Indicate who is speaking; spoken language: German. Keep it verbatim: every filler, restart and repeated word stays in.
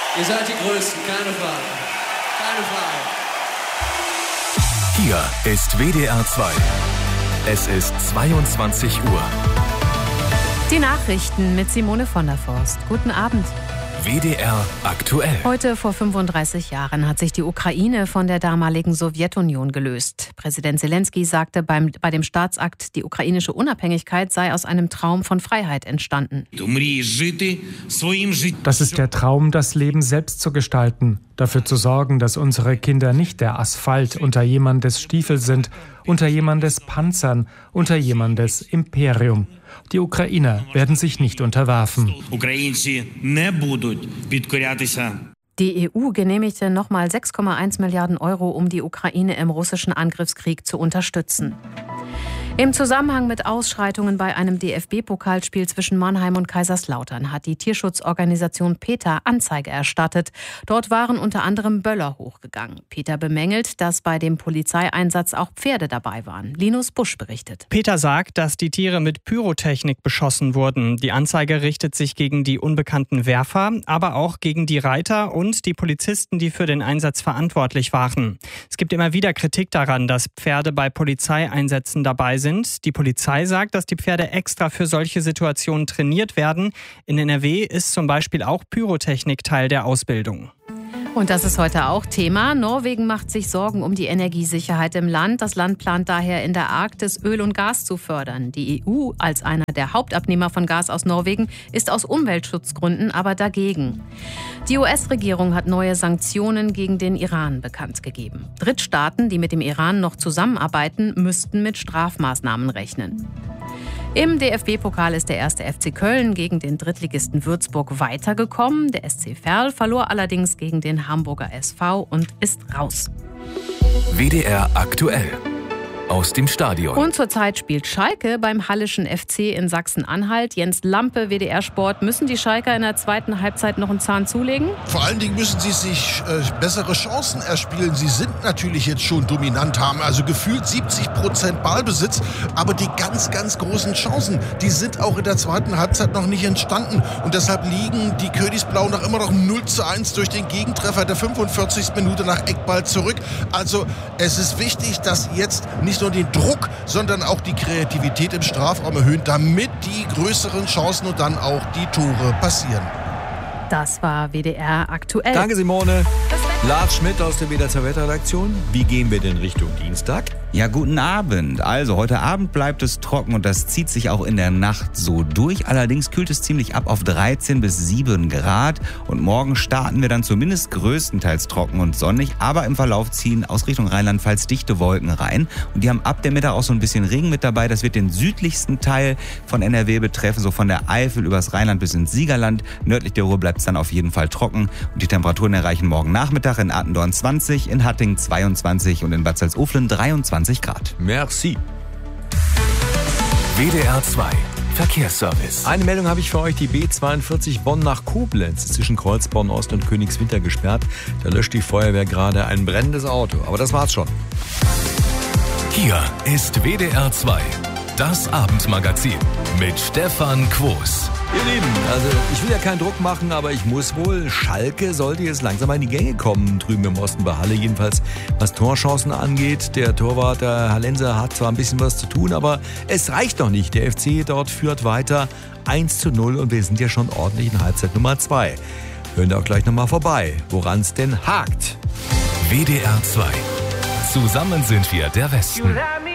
Speaker 1: Ihr seid die Größten, keine Frage. Keine Frage.
Speaker 2: Hier ist W D R zwei. Es ist zweiundzwanzig Uhr.
Speaker 3: Die Nachrichten mit Simone von der Forst. Guten Abend.
Speaker 2: W D R aktuell.
Speaker 3: Heute vor fünfunddreißig Jahren hat sich die Ukraine von der damaligen Sowjetunion gelöst. Präsident Selenskyj sagte beim, bei dem Staatsakt, die ukrainische Unabhängigkeit sei aus einem Traum von Freiheit entstanden.
Speaker 4: Das ist der Traum, das Leben selbst zu gestalten. Dafür zu sorgen, dass unsere Kinder nicht der Asphalt unter jemandes Stiefel sind, unter jemandes Panzern, unter jemandes Imperium. Die Ukrainer werden sich nicht unterwerfen.
Speaker 3: Die E U genehmigte nochmal sechs Komma eins Milliarden Euro, um die Ukraine im russischen Angriffskrieg zu unterstützen. Im Zusammenhang mit Ausschreitungen bei einem D F B-Pokalspiel zwischen Mannheim und Kaiserslautern hat die Tierschutzorganisation PETA Anzeige erstattet. Dort waren unter anderem Böller hochgegangen. PETA bemängelt, dass bei dem Polizeieinsatz auch Pferde dabei waren. Linus Busch berichtet.
Speaker 5: PETA sagt, dass die Tiere mit Pyrotechnik beschossen wurden. Die Anzeige richtet sich gegen die unbekannten Werfer, aber auch gegen die Reiter und die Polizisten, die für den Einsatz verantwortlich waren. Es gibt immer wieder Kritik daran, dass Pferde bei Polizeieinsätzen dabei sind. Die Polizei sagt, dass die Pferde extra für solche Situationen trainiert werden. In N R W ist zum Beispiel auch Pyrotechnik Teil der Ausbildung.
Speaker 3: Und das ist heute auch Thema. Norwegen macht sich Sorgen um die Energiesicherheit im Land. Das Land plant daher in der Arktis Öl und Gas zu fördern. Die E U als einer der Hauptabnehmer von Gas aus Norwegen ist aus Umweltschutzgründen aber dagegen. Die U S-Regierung hat neue Sanktionen gegen den Iran bekannt gegeben. Drittstaaten, die mit dem Iran noch zusammenarbeiten, müssten mit Strafmaßnahmen rechnen. Im D F B-Pokal ist der erste F C Köln gegen den Drittligisten Würzburg weitergekommen. Der S C Verl verlor allerdings gegen den Hamburger S V und ist raus.
Speaker 2: W D R aktuell. Aus dem Stadion.
Speaker 3: Und zurzeit spielt Schalke beim Hallischen F C in Sachsen-Anhalt. Jens Lampe, W D R Sport. Müssen die Schalker in der zweiten Halbzeit noch einen Zahn zulegen?
Speaker 6: Vor allen Dingen müssen sie sich äh, bessere Chancen erspielen. Sie sind natürlich jetzt schon dominant, haben also gefühlt siebzig Prozent Ballbesitz. Aber die ganz, ganz großen Chancen, die sind auch in der zweiten Halbzeit noch nicht entstanden. Und deshalb liegen die Königsblauen noch immer noch null zu eins durch den Gegentreffer der fünfundvierzigsten Minute nach Eckball zurück. Also es ist wichtig, dass jetzt nicht nur den Druck, sondern auch die Kreativität im Strafraum erhöhen, damit die größeren Chancen und dann auch die Tore passieren.
Speaker 3: Das war W D R aktuell.
Speaker 7: Danke, Simone. Lars Schmidt aus der W D R zwei Wetterredaktion. Wie gehen wir denn Richtung Dienstag?
Speaker 8: Ja, guten Abend. Also, heute Abend bleibt es trocken und das zieht sich auch in der Nacht so durch. Allerdings kühlt es ziemlich ab auf dreizehn bis sieben Grad. Und morgen starten wir dann zumindest größtenteils trocken und sonnig. Aber im Verlauf ziehen aus Richtung Rheinland-Pfalz dichte Wolken rein. Und die haben ab der Mittag auch so ein bisschen Regen mit dabei. Das wird den südlichsten Teil von N R W betreffen, so von der Eifel übers Rheinland bis ins Siegerland. Nördlich der Ruhr bleibt es dann auf jeden Fall trocken. Und die Temperaturen erreichen morgen Nachmittag in Attendorn zwanzig, in Hattingen zweiundzwanzig und in Bad Salzuflen dreiundzwanzig Grad.
Speaker 7: Merci.
Speaker 2: W D R zwei Verkehrsservice.
Speaker 7: Eine Meldung habe ich für euch. Die B zweiundvierzig Bonn nach Koblenz ist zwischen Kreuzborn Ost und Königswinter gesperrt. Da löscht die Feuerwehr gerade ein brennendes Auto. Aber das war's schon.
Speaker 2: Hier ist W D R zwei, das Abendmagazin mit Stefan Quos.
Speaker 7: Ihr Lieben, also ich will ja keinen Druck machen, aber ich muss wohl. Schalke sollte jetzt langsam mal in die Gänge kommen, drüben im Osten bei Halle. Jedenfalls, was Torchancen angeht. Der Torwart, der Hallenser, hat zwar ein bisschen was zu tun, aber es reicht noch nicht. Der F C dort führt weiter eins zu null und wir sind ja schon ordentlich in Halbzeit Nummer zwei. Hören wir auch gleich nochmal vorbei, woran es denn hakt.
Speaker 2: W D R zwei. Zusammen sind wir der Westen.